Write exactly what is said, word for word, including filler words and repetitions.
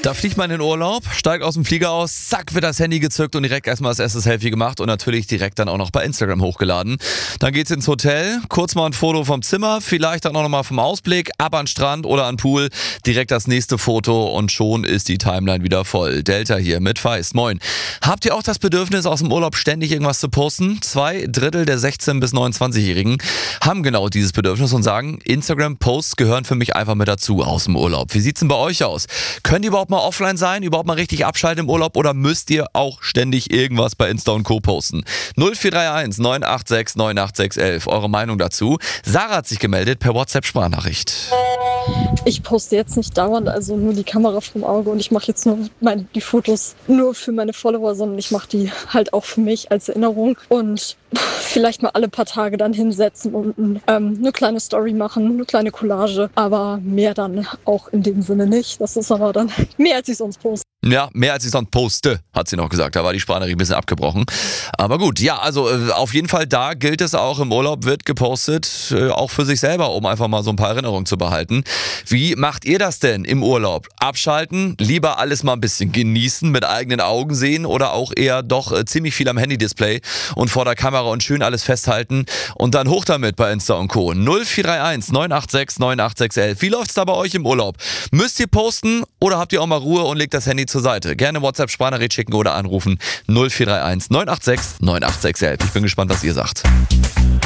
Da fliegt man in den Urlaub, steigt aus dem Flieger aus, zack, wird das Handy gezückt und direkt erstmal das erste Selfie gemacht und natürlich direkt dann auch noch bei Instagram hochgeladen. Dann geht's ins Hotel, kurz mal ein Foto vom Zimmer, vielleicht dann auch nochmal vom Ausblick, ab an den Strand oder an den Pool, direkt das nächste Foto und schon ist die Timeline wieder voll. Delta hier mit Feist, moin. Habt ihr auch das Bedürfnis, aus dem Urlaub ständig irgendwas zu posten? Zwei Drittel der sechzehn- bis neunundzwanzigjährigen haben genau dieses Bedürfnis und sagen, Instagram-Posts gehören für mich einfach mit dazu aus dem Urlaub. Wie sieht's denn bei euch aus? Könnt ihr überhaupt mal offline sein, überhaupt mal richtig abschalten im Urlaub oder müsst ihr auch ständig irgendwas bei Insta und Co. posten? null vier drei eins neun acht sechs neun acht sechs eins eins, eure Meinung dazu. Sarah hat sich gemeldet per WhatsApp-Sprachnachricht. Ich poste jetzt nicht dauernd, also nur die Kamera vom Auge und ich mache jetzt nur meine, die Fotos nur für meine Follower, sondern ich mache die halt auch für mich als Erinnerung und vielleicht mal alle paar Tage dann hinsetzen und ähm, eine kleine Story machen, eine kleine Collage, aber mehr dann auch in dem Sinne nicht. Das ist aber dann mehr, als ich sonst poste. Ja, mehr als ich sonst poste, hat sie noch gesagt. Da war die Sprachnachricht ein bisschen abgebrochen. Aber gut, ja, also äh, auf jeden Fall da gilt es auch, im Urlaub wird gepostet, äh, auch für sich selber, um einfach mal so ein paar Erinnerungen zu behalten. Wie macht ihr das denn im Urlaub? Abschalten, lieber alles mal ein bisschen genießen, mit eigenen Augen sehen oder auch eher doch äh, ziemlich viel am Handy-Display und vor der Kamera und schön alles festhalten und dann hoch damit bei Insta und Co. null vier drei eins neun acht sechs neun acht sechs eins eins. Wie läuft's da bei euch im Urlaub? Müsst ihr posten oder habt ihr auch mal Ruhe und legt das Handy zur Seite? Gerne WhatsApp-Sprachnachricht schicken oder anrufen null vier drei eins neun acht sechs neun acht sechs eins eins. Ich bin gespannt, was ihr sagt.